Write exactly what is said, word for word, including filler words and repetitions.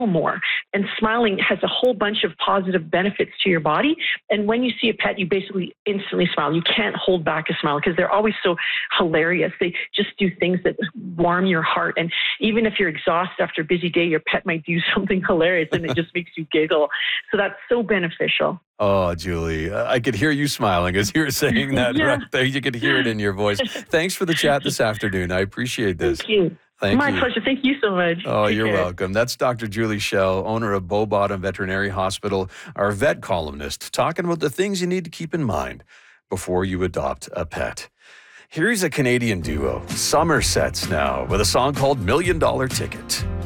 more. And smiling has a whole bunch of positive benefits to your body. And when you see a pet, you basically instantly smile. You can't hold back a smile because they're always so hilarious. They just do things that warm your heart. And even if you're exhausted after a busy day, your pet might do something hilarious and it just makes you giggle. So that's so beneficial. Oh, Julie, I could hear you smiling as you were saying that Yeah. right there. You could hear it in your voice. Thanks for the chat this afternoon. I appreciate this. Thank you. Thank My you. pleasure. Thank you so much. Oh, Take you're care. welcome. That's Doctor Julie Schell, owner of Bow Bottom Veterinary Hospital, our vet columnist, talking about the things you need to keep in mind before you adopt a pet. Here's a Canadian duo, Somersets now, with a song called Million Dollar Ticket.